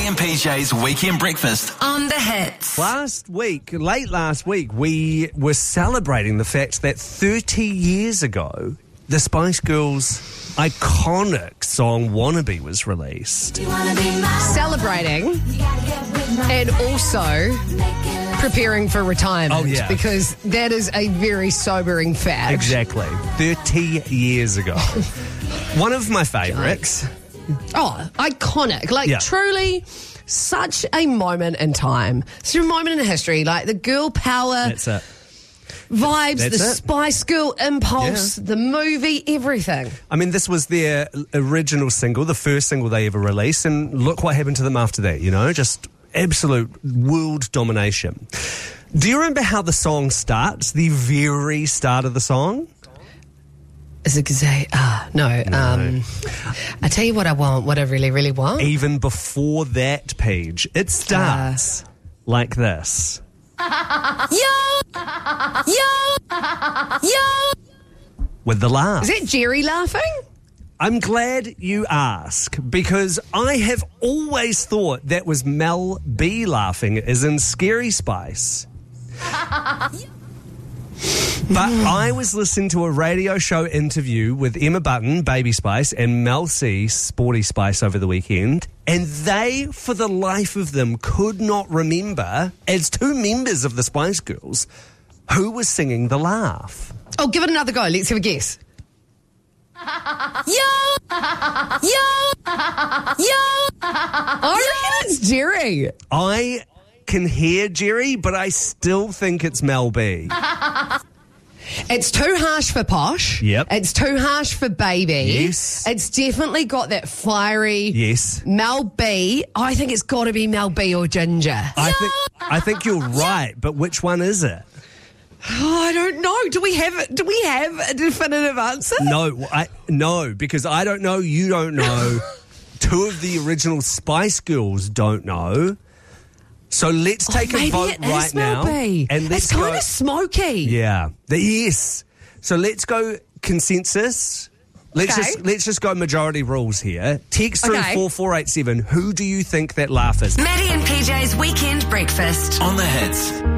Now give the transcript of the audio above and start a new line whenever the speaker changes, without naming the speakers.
Maddie and PJ's Weekend Breakfast
on the Hits.
Late last week, we were celebrating the fact that 30 years ago, the Spice Girls' iconic song Wannabe was released.
Celebrating and also preparing for retirement.
Oh, yeah.
Because that is a very sobering fact.
Exactly. 30 years ago. One of my favourites.
Oh, iconic. Truly such a moment in time. Such a moment in history. Like the girl power
That's it.
vibes,
That's
the
it.
Spice Girl impulse, the movie, everything.
I mean, this was their original single, the first single they ever released, and look what happened to them after that, you know? Just absolute world domination. Do you remember how the song starts? The very start of the song?
Is it say, no. I tell you what I want, what I really, really want.
Even before that page, it starts like this.
Yo!
With the laugh.
Is that Jerry laughing?
I'm glad you ask, because I have always thought that was Mel B laughing, as in Scary Spice. But I was listening to a radio show interview with Emma Button, Baby Spice, and Mel C, Sporty Spice, over the weekend, and they, for the life of them, could not remember, as two members of the Spice Girls, who was singing the laugh.
Oh, give it another go. Let's have a guess. Yo! I reckon it's Jerry.
I can hear Jerry, but I still think it's Mel B.
It's too harsh for Posh.
Yep.
It's too harsh for Baby.
Yes.
It's definitely got that fiery
Yes.
Mel B. I think it's got to be Mel B or Ginger.
I think you're right, but which one is it?
Oh, I don't know. Do we have a definitive answer?
No, because I don't know, you don't know. Two of the original Spice Girls don't know. So let's take a vote right now.
And it's kind of smoky.
Yeah. Yes. So let's go consensus. Let's just go majority rules here. Text through 4487. Who do you think that laugh is?
Maddie and PJ's Weekend Breakfast
on the Hits.